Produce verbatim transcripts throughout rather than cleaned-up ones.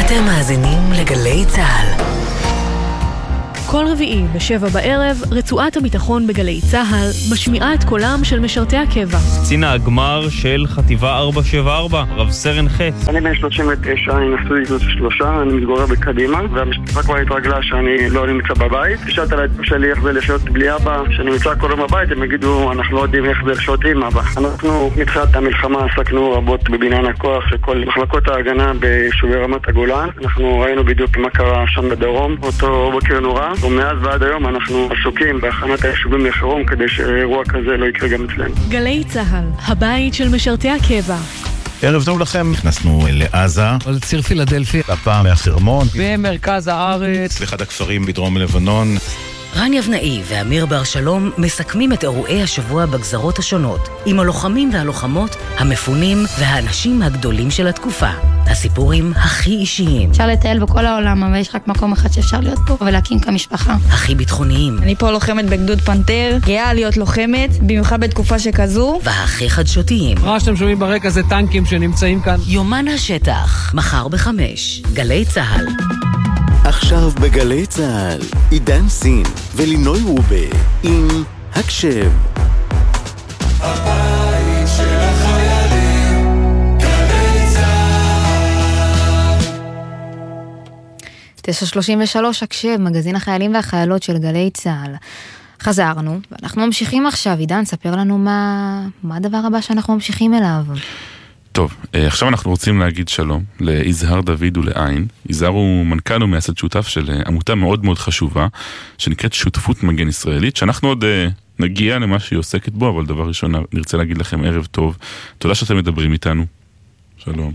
אתם מאזינים לגלי צהל. כל רביעי בשבע בערב, רצועת הביטחון בגלי צהל משמיעה את קולם של משרתי הקבע. קצין הגמר של חטיבה ארבע שבע ארבע, רב סרן חץ. אני בן שלושים ותשע, אני נשוי שלושה, אני מתגורר בקדימה, והמשפחה כבר התרגלה שאני לא נמצא בבית. כשאתה לדעת שלי איך זה לחיות בלי אבא, שאני נמצא כל יום בבית, הם יגידו, אנחנו לא יודעים איך זה לחיות עם אבא. אנחנו מתחילת המלחמה עסקנו רבות בבניין הכוח של כל מחלקות ההגנה ביישובי רמת הגולן. אנחנו ראינו בדיוק מה קרה שם בדרום, אותו בוקר נורא. ומאז ועד היום אנחנו עסוקים בהכנת היישובים לחירום כדי שאירוע כזה לא יקרה גם אצלנו. גלי צהל, הבית של משרתי הקבע. ערב טוב לכם, נכנסנו לעזה, על ציר פילדלפי, הפעם מהחרמון, במרכז הארץ, לאחד הכפרים בדרום לבנון. רן יבנאי ואמיר בר שלום מסכמים את אירועי השבוע בגזרות השונות, עם הלוחמים והלוחמות, המפונים והאנשים הגדולים של התקופה. הסיפורים הכי אישיים. אפשר לטייל בכל העולם, אבל יש רק מקום אחד שאפשר להיות פה ולהקים כמשפחה. הכי ביטחוניים. אני פה לוחמת בגדוד פנתר, גאה להיות לוחמת, במיוחד בתקופה שכזו. והכי חדשותיים. מה שאתם שומעים ברקע זה טנקים שנמצאים כאן. יומן השטח, מחר בחמש, גלי צהל. עכשיו בגלי צהל, עידן סין ולינוי רובה עם הקשב. הבית של החיילים, גלי צהל. תשע שלושים ושלוש הקשב, מגזין החיילים והחיילות של גלי צהל. חזרנו, ואנחנו ממשיכים עכשיו. עידן, ספר לנו מה, מה הדבר הבא שאנחנו ממשיכים אליו. טוב, עכשיו אנחנו רוצים להגיד שלום ליזהר דוד ולעין. יזהר הוא מנכ"ל ומייסד שותף של עמותה מאוד מאוד חשובה, שנקראת שותפות מגן ישראלית, שאנחנו עוד נגיע למה שהיא עוסקת בו, אבל דבר ראשון נרצה להגיד לכם ערב טוב. תודה שאתם מדברים איתנו. שלום.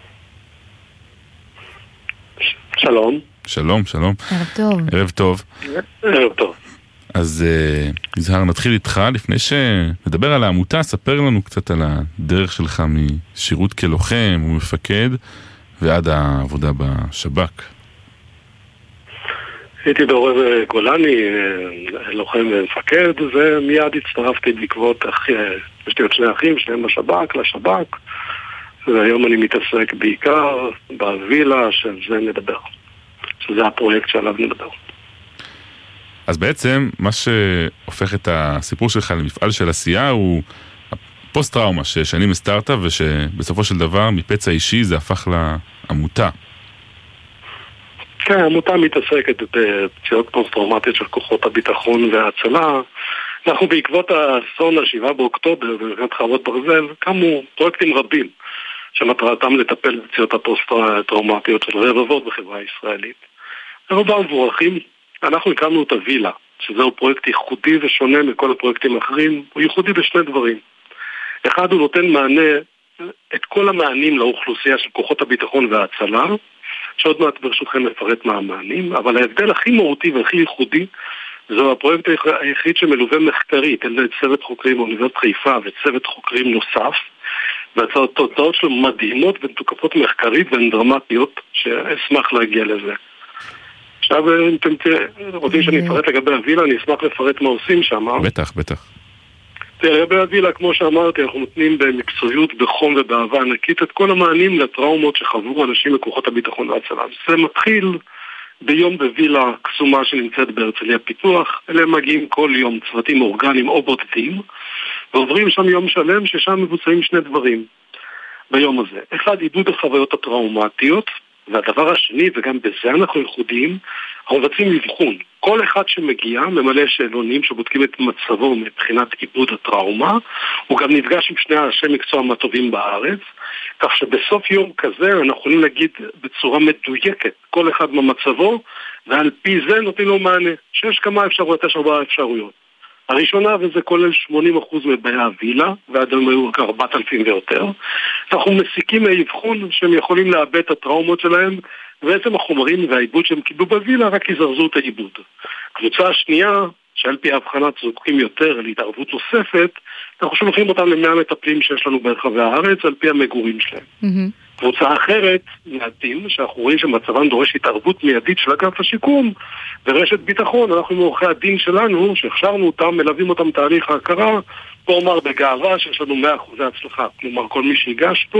שלום. שלום, שלום. ערב טוב. ערב טוב. ערב טוב. אז יזהר, נתחיל איתך. לפני שנדבר על העמותה, ספר לנו קצת על הדרך שלך משירות כלוחם ומפקד ועד העבודה בשב"כ. הייתי בעורב גולני, לוחם ומפקד, ומיד הצטרפתי בעקבות, יש לי עוד שני אחים, שניהם בשב"כ, לשב"כ, והיום אני מתעסק בעיקר בווילה, של זה נדבר. שזה הפרויקט שעליו נדבר. אז בעצם מה שהופך את הסיפור שלך למפעל של עשייה הוא הפוסט-טראומה ששנים הסתרת, ושבסופו של דבר מפצע אישי זה הפך לעמותה. כן, העמותה מתעסקת בפציעות פוסט-טראומטיות של כוחות הביטחון וההצלה. אנחנו בעקבות האסון השבעה באוקטובר במלחמת חרבות ברזל קמו פרויקטים רבים שמטרתם לטפל בפציעות הפוסט-טראומטיות של רבבות בחברה הישראלית. רובם מבורכים. אנחנו הקמנו את הווילה, שזהו פרויקט ייחודי ושונה מכל הפרויקטים האחרים. הוא ייחודי בשני דברים. אחד, הוא נותן מענה, את כל המענים לאוכלוסייה של כוחות הביטחון וההצלה, שעוד מעט ברשותכם לפרט מה המענים, אבל ההבדל הכי מהותי והכי ייחודי, זהו הפרויקט היחיד שמלווה מחקרית, אלה צוות חוקרים באוניברסיטת חיפה וצוות חוקרים נוסף, והתוצאות שלו מדהימות ומתוקפות מחקרית והן דרמטיות, שאשמח להגיע לזה. עכשיו, אם אתם רוצים שאני אפרט לגבי הווילה, אני אשמח לפרט מה עושים שם. בטח, בטח. לגבי הווילה, כמו שאמרתי, אנחנו נותנים במקצועיות, בחום ובאהבה ענקית את כל המענים לטראומות שחוו אנשים בכוחות הביטחון וההצלה. זה מתחיל ביום בווילה קסומה שנמצאת בהרצליה פיתוח. אליהם מגיעים כל יום צוותים אורגניים או בודדים, ועוברים שם יום שלם ששם מבוצעים שני דברים ביום הזה. אחד, עידוד החוויות הטראומטיות, והדבר השני, וגם בזה אנחנו ייחודיים, אנחנו מבצעים לבחון. כל אחד שמגיע ממלא שאלונים שבודקים את מצבו מבחינת עיבוד הטראומה, הוא גם נפגש עם שני אנשי מקצוע מהטובים בארץ, כך שבסוף יום כזה אנחנו יכולים להגיד בצורה מדויקת כל אחד ממצבו, ועל פי זה נותנים לו מענה, שיש כמה אפשרויות, יש ארבעה אפשרויות. הראשונה, וזה כולל שמונים אחוז מבעי הווילה, ועד היום היו ארבעת אלפים ויותר. אנחנו מסיקים מהאבחון שהם יכולים לאבד את הטראומות שלהם, ובעצם החומרים והעיבוד שהם קיבלו בווילה רק יזרזו את העיבוד. קבוצה השנייה, שעל פי ההבחנה זקוקים יותר להתערבות נוספת, אנחנו שולחים אותם למאה מטפלים שיש לנו ברחבי הארץ, על פי המגורים שלהם. Mm-hmm. קבוצה אחרת, מעטים, שאנחנו רואים שמצבן דורש התערבות מיידית של אגף השיקום, ורשת ביטחון, אנחנו מעורכי הדין שלנו, שהכשרנו אותם, מלווים אותם תהליך ההכרה, פה אומר בגאווה שיש לנו מאה אחוז הצלחה. כלומר, כל מי שיגש פה,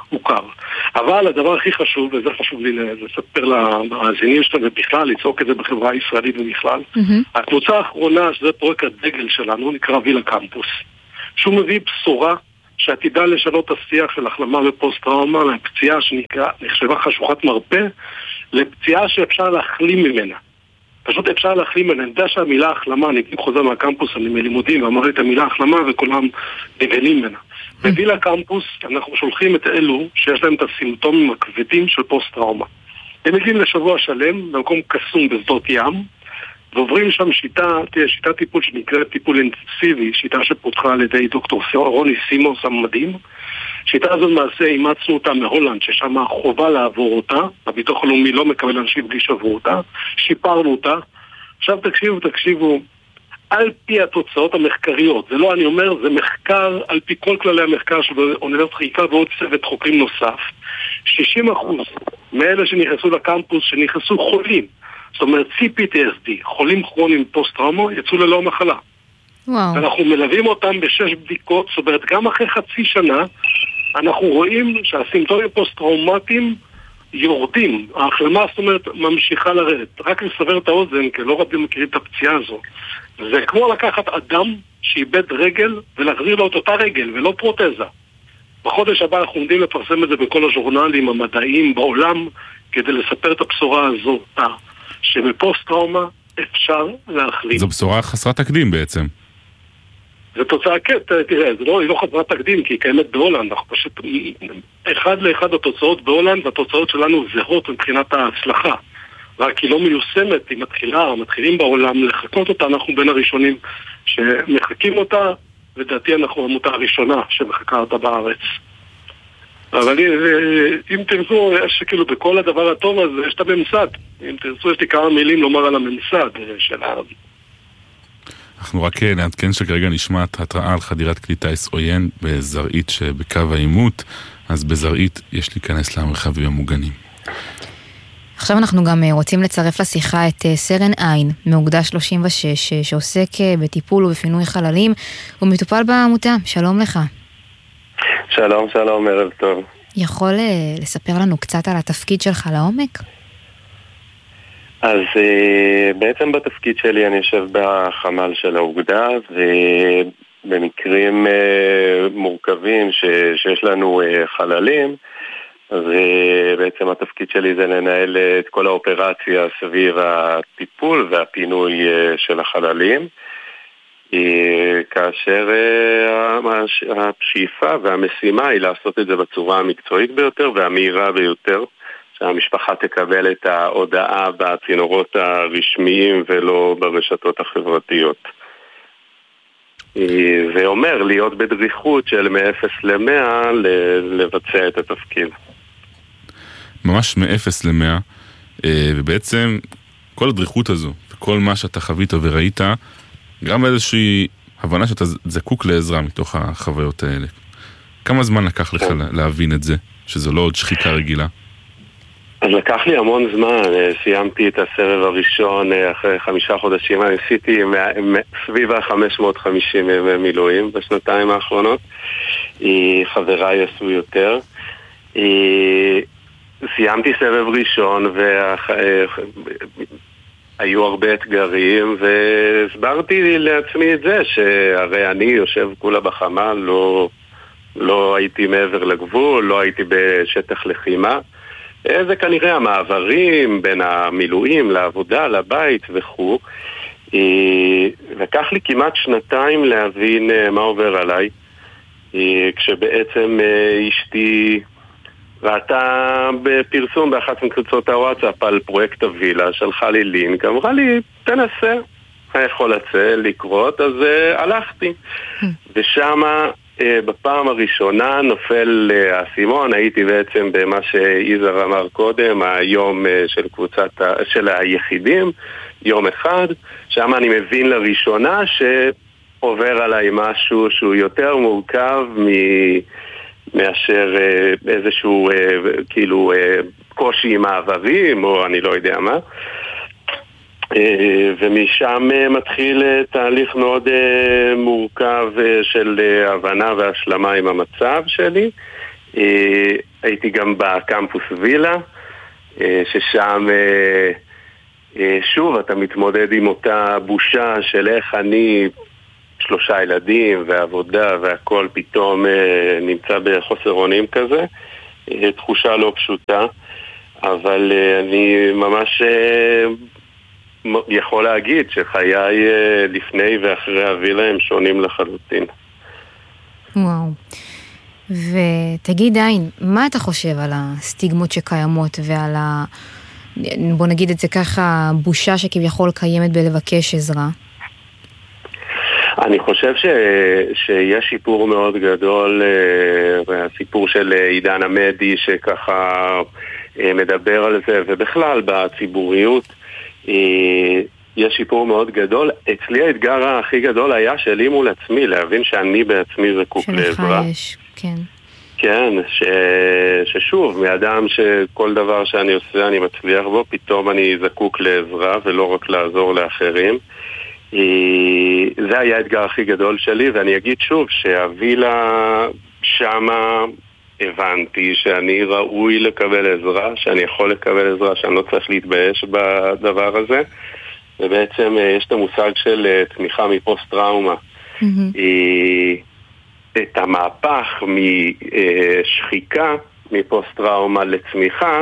הוכר. אבל הדבר הכי חשוב, וזה חשוב לי לספר למאזינים שלנו ובכלל, לצעוק את זה בחברה הישראלית ובכלל, mm-hmm. הקבוצה האחרונה, שזה פרויקט הדגל שלנו, נקרא וילה קמפוס, שהוא מביא בשורה שעתידה לשנות השיח של החלמה ופוסט-טראומה לפציעה שנקרא, נחשבה חשוכת מרפא, לפציעה שאפשר להחלים ממנה. פשוט אפשר להחלים ממנה. אני יודע שהמילה החלמה, אני חוזר מהקמפוס, אני מלימודים, ואמר את המילה החלמה וכולם נבהלים ממנה. בווילה קמפוס אנחנו שולחים את אלו שיש להם את הסימפטומים הכבדים של פוסט-טראומה. הם מגיעים לשבוע שלם במקום קסום בשדות ים, ועוברים שם שיטה, תהיה שיטה טיפול שנקראת טיפול אינטנסיבי, שיטה שפותחה על ידי דוקטור רוני סימוס המדהים. שיטה הזו למעשה אימצנו אותה מהולנד, ששם חובה לעבור אותה, הביטוח הלאומי לא מקבל אנשים בלי שעברו אותה, שיפרנו אותה. עכשיו תקשיבו, תקשיבו, על פי התוצאות המחקריות, זה לא אני אומר, זה מחקר על פי כל כללי המחקר של אוניברסיטת חיפה ועוד צוות חוקרים נוסף, שישים אחוז מאלה שנכנסו לקמפוס, שנכנסו חולים, זאת אומרת סי פי טי אס די, חולים כרוניים פוסט-טראומה, יצאו ללא מחלה. וואו. ואנחנו מלווים אותם בשש בדיקות, זאת אומרת גם אחרי חצי שנה, אנחנו רואים שהסימפטומים פוסט-טראומטיים יורדים, ההחלמה זאת אומרת ממשיכה לרדת. רק לסבר את האוזן, כי לא רבים מכירים את הפציעה הזו. זה כמו לקחת אדם שאיבד רגל ולהחזיר לו את אותה רגל ולא פרוטזה. בחודש הבא אנחנו עומדים לפרסם את זה בכל הז'ורנלים המדעיים בעולם כדי לספר את הבשורה הזאת, שבפוסט-טראומה אפשר להחלים. זו בשורה חסרת תקדים בעצם. זה תוצאה, כן, תראה, זה לא, היא לא חסרת תקדים, כי היא קיימת בהולנד, אנחנו פשוט, אחד לאחד התוצאות בהולנד, והתוצאות שלנו זהות מבחינת ההצלחה. רק היא לא מיושמת, היא מתחילה, מתחילים בעולם לחכות אותה, אנחנו בין הראשונים שמחכים אותה, ודעתי אנחנו עמותה הראשונה שמחכה אותה בארץ. אבל אם תרצו, יש כאילו בכל הדבר הטוב הזה, יש את הממסד. אם תרצו, יש לי כמה מילים לומר על הממסד של הערבי. אנחנו רק נעדכן שכרגע נשמעת התראה על חדירת כלי טיס עוין בזרעית שבקו העימות, אז בזרעית יש להיכנס למרחבים המוגנים. עכשיו אנחנו גם רוצים לצרף לשיחה את סרן עין, מאוגדה שלושים ושש, שעוסק בטיפול ובפינוי חללים, ומטופל בעמותה. שלום לך. שלום, שלום, ערב טוב. יכול לספר לנו קצת על התפקיד שלך לעומק? אז בעצם בתפקיד שלי אני יושב בחמ"ל של האוגדה, ובמקרים מורכבים שיש לנו חללים, אז בעצם התפקיד שלי זה לנהל את כל האופרציה סביב הטיפול והפינוי של החללים, כאשר השאיפה והמשימה היא לעשות את זה בצורה המקצועית ביותר והמהירה ביותר, שהמשפחה תקבל את ההודעה בצינורות הרשמיים ולא ברשתות החברתיות. זה אומר להיות בדריכות של מ-אפס ל-מאה לבצע את התפקיד. ממש מ-אפס ל-מאה, ובעצם כל הדריכות הזו וכל מה שאתה חווית וראית, גם איזושהי הבנה שאתה זקוק לעזרה מתוך החוויות האלה. כמה זמן לקח לך להבין את זה, שזו לא עוד שחיקה רגילה? אז לקח לי המון זמן, סיימתי את הסבב הראשון אחרי חמישה חודשים, אני עשיתי סביב ה-חמש מאות וחמישים מילואים בשנתיים האחרונות, חבריי עשו יותר. סיימתי סבב ראשון והיו הרבה אתגרים, והסברתי לעצמי את זה, שהרי אני יושב כולה בחמ"ל, לא, לא הייתי מעבר לגבול, לא הייתי בשטח לחימה, זה כנראה המעברים בין המילואים לעבודה, לבית וכו'. לקח לי כמעט שנתיים להבין מה עובר עליי, כשבעצם אשתי ראתה בפרסום באחת מקבוצות הוואטסאפ על פרויקט הווילה, שלחה לי לינק, אמרה לי תנסה, יכול לצא לקרות, אז הלכתי. ושמה בפעם הראשונה נופל האסימון, הייתי בעצם במה שאיזר אמר קודם, היום של קבוצת, של היחידים, יום אחד, שם אני מבין לראשונה שעובר עליי משהו שהוא יותר מורכב מ... מאשר איזשהו כאילו קושי עם העברים, או אני לא יודע מה. ומשם מתחיל תהליך מאוד מורכב של הבנה והשלמה עם המצב שלי, הייתי גם בקמפוס וילה, ששם שוב אתה מתמודד עם אותה בושה של איך אני, שלושה ילדים ועבודה והכל פתאום נמצא בחוסר אונים כזה. תחושה לא פשוטה, אבל אני ממש יכול להגיד שחיי לפני ואחרי הווילה הם שונים לחלוטין. וואו. ותגיד עין, מה אתה חושב על הסטיגמות שקיימות ועל ה... בוא נגיד את זה ככה, בושה שכביכול קיימת בלבקש עזרה? אני חושב ש... שיש שיפור מאוד גדול, הסיפור של עידן המדי שככה מדבר על זה, ובכלל בציבוריות יש שיפור מאוד גדול. אצלי האתגר הכי גדול היה שלי מול עצמי, להבין שאני בעצמי זקוק לעזרה. שלך יש, כן. כן, ש... ששוב, מאדם שכל דבר שאני עושה אני מצליח בו, פתאום אני זקוק לעזרה ולא רק לעזור לאחרים. זה היה האתגר הכי גדול שלי, ואני אגיד שוב שהווילה שמה הבנתי שאני ראוי לקבל עזרה, שאני יכול לקבל עזרה, שאני לא צריך להתבייש בדבר הזה. ובעצם יש את המושג של תמיכה מפוסט-טראומה. את המהפך משחיקה מפוסט-טראומה לצמיחה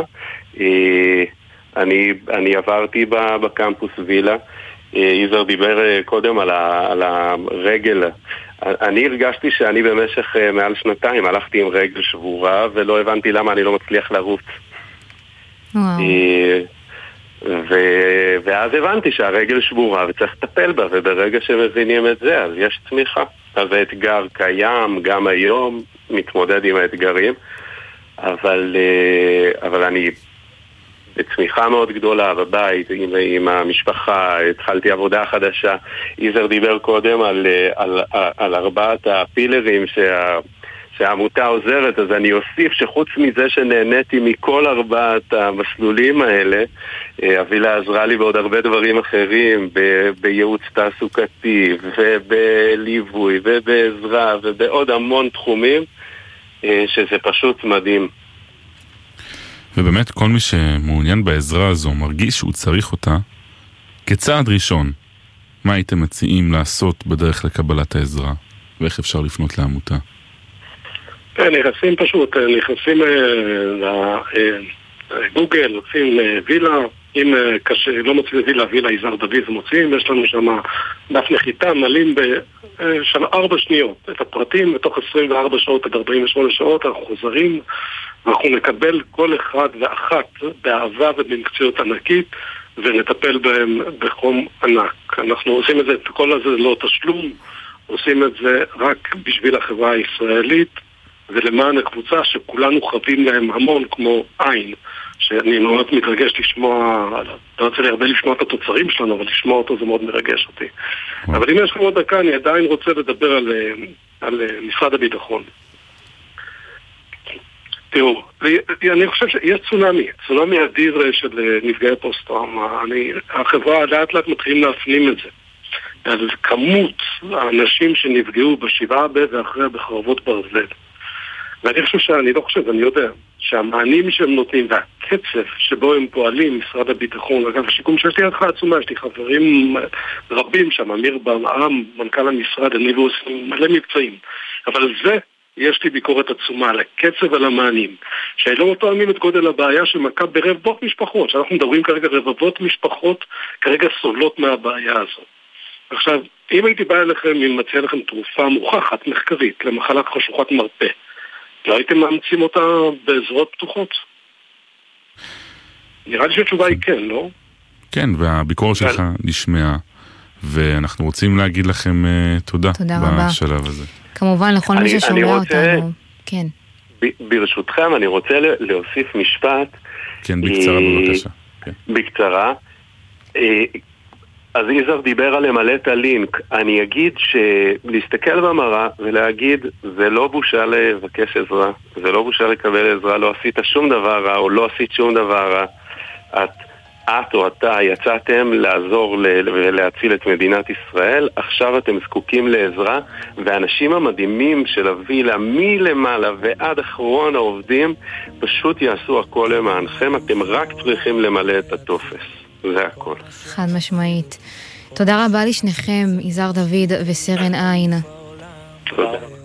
אני, אני עברתי בקמפוס וילה. איזר דיבר קודם על, ה, על הרגל. אני הרגשתי שאני במשך מעל שנתיים הלכתי עם רגל שבורה ולא הבנתי למה אני לא מצליח לרוץ. וואו. ו... ואז הבנתי שהרגל שבורה וצריך לטפל בה, וברגע שמבינים את זה אז יש צמיחה. אז האתגר קיים גם היום, מתמודד עם האתגרים, אבל, אבל אני בצמיחה מאוד גדולה בבית, עם, עם המשפחה, התחלתי עבודה חדשה. איזר דיבר קודם על, על, על, על ארבעת הפילרים שה... שהעמותה עוזרת, אז אני אוסיף שחוץ מזה שנהניתי מכל ארבעת המסלולים האלה, הווילה עזרה לי בעוד הרבה דברים אחרים, ב- בייעוץ תעסוקתי ובליווי ובעזרה ובעוד המון תחומים, שזה פשוט מדהים. ובאמת כל מי שמעוניין בעזרה הזו מרגיש שהוא צריך אותה כצעד ראשון. מה הייתם מציעים לעשות בדרך לקבלת העזרה? ואיך אפשר לפנות לעמותה? נכנסים פשוט, נכנסים לגוגל, עושים וילה, אם לא מוצאים וילה, וילה איזר דוד מוצאים, יש לנו שם דף נחיתה, מלאים בארבע שניות את הפרטים, בתוך עשרים וארבע שעות עד ארבעים ושמונה שעות, אנחנו חוזרים, אנחנו נקבל כל אחד ואחת באהבה ובמקצועיות ענקית, ונטפל בהם בחום ענק. אנחנו עושים את זה, את כל הזה לא תשלום, עושים את זה רק בשביל החברה הישראלית, ולמען הקבוצה שכולנו חווים להם המון, כמו עין, שאני מאוד מתרגש לשמוע, לא רוצה לי הרבה לשמוע את התוצרים שלנו, אבל לשמוע אותו זה מאוד מרגש אותי. אבל אם יש לכם עוד דקה, אני עדיין רוצה לדבר על, על משרד הביטחון. תראו, אני חושב שיש צונאמי, צונאמי אדיר של נפגעי פוסט-טראומה. החברה לאט לאט מתחילים להפנים את זה. על כמות האנשים שנפגעו בשבעה ב ואחריה בחרבות ברזל. ואני חושב שאני לא חושב, אני יודע, שהמענים שהם נותנים והקצב שבו הם פועלים, משרד הביטחון, אגב, השיקום שיש לי עדך עצומה, יש לי חברים רבים שם, אמיר ברעם, מנכ"ל המשרד, אני ועושים מלא מבצעים. אבל זה, יש לי ביקורת עצומה על הקצב ועל המענים, שלא מתואמים את גודל הבעיה שמכה ברבבות משפחות, שאנחנו מדברים כרגע רבבות משפחות, כרגע סובלות מהבעיה הזאת. עכשיו, אם הייתי בא אליכם, אם מציע לכם תרופה מוכחת, מחקרית, למחלה חשוכת מרפא, לא הייתם מאמצים אותה בעזרות פתוחות? נראה לי שהתשובה היא כן, לא? כן, והביקורת שלך נשמעה, ואנחנו רוצים להגיד לכם תודה בשלב הזה. כמובן, לכל מי ששומע אותנו. כן. ברשותכם, אני רוצה להוסיף משפט. כן, בקצרה בבקשה. בקצרה. אז איזר דיבר על למלא את הלינק. אני אגיד שלהסתכל במראה ולהגיד זה לא בושה לבקש עזרה, זה לא בושה לקבל עזרה, לא עשית שום דבר רע או לא עשית שום דבר רע. את את או אתה יצאתם לעזור ולהציל את מדינת ישראל, עכשיו אתם זקוקים לעזרה, והאנשים המדהימים של הווילה מלמעלה ועד אחרון העובדים פשוט יעשו הכל למענכם, אתם רק צריכים למלא את הטופס, זה הכל. חד משמעית. תודה רבה לשניכם, יזהר דוד וסרן עין. תודה.